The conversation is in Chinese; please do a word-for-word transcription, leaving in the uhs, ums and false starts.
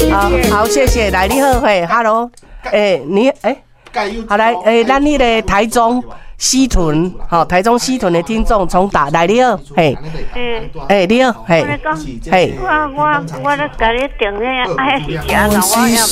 好，好，谢谢，来你好，嘿 ，Hello， 哎，你哎，好来，哎，咱那个台中西屯，好，台中西屯的听众重打，来你好，嘿，哎，你好，嘿，嘿， 我我我咧甲你订咧，爱是食，我我